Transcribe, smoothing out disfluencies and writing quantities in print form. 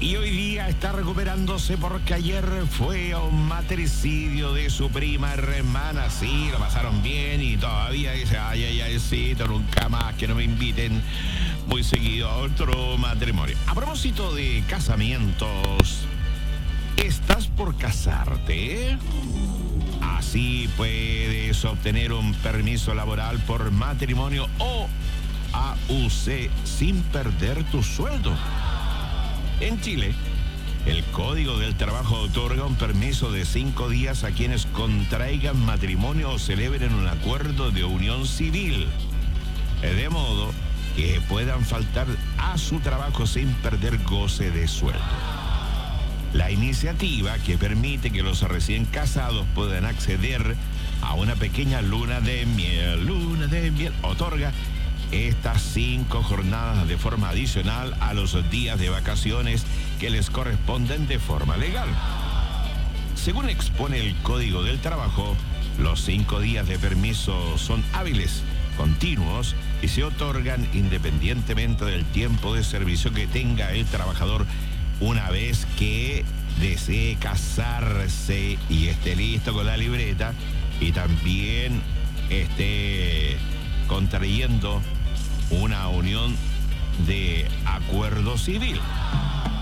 Y hoy día está recuperándose porque ayer fue a un matricidio de su prima hermana. Sí, lo pasaron bien y todavía dice, ay, sí, nunca más que no me inviten muy seguido a otro matrimonio. A propósito de casamientos, ¿estás por casarte? Así puedes obtener un permiso laboral por matrimonio o AUC sin perder tu sueldo. En Chile, el Código del Trabajo otorga un permiso de 5 días a quienes contraigan matrimonio o celebren un acuerdo de unión civil, de modo que puedan faltar a su trabajo sin perder goce de sueldo. La iniciativa, que permite que los recién casados puedan acceder a una pequeña luna de miel, otorga estas 5 jornadas de forma adicional a los días de vacaciones que les corresponden de forma legal. Según expone el Código del Trabajo, los 5 días de permiso son hábiles, continuos y se otorgan independientemente del tiempo de servicio que tenga el trabajador una vez que desee casarse y esté listo con la libreta y también esté contrayendo una unión de acuerdo civil.